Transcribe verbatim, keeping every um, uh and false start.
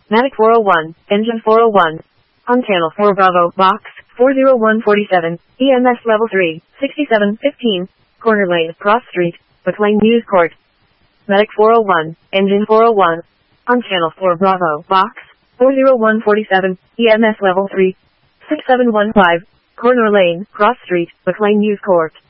Matic four oh one, engine four oh one. On channel four Bravo, box, four oh one forty-seven, E M S level three, sixty-seven fifteen, corner lane, cross street, McLean News Court. Matic four oh one, engine four oh one. On channel four Bravo, box, four oh one forty-seven, E M S level three, six seven one five, corner lane, cross street, McLean News Court.